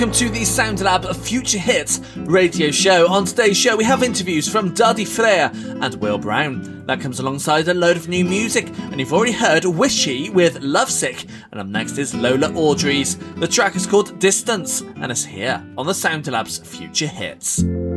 Welcome to the SoundLab Future Hits radio show. On today's show we have interviews from Dadi Freya and Will Brown. That comes alongside a load of new music, and you've already heard Wishy with Lovesick, and up next is Lola Audreys. The track is called Distance, and it's here on the SoundLab's Future Hits.